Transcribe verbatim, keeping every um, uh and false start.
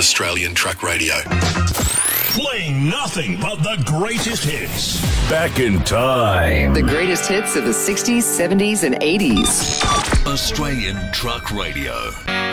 Australian Truck Radio. Playing nothing but the greatest hits. Back in time. The greatest hits of the sixties, seventies, and eighties. Australian Truck Radio.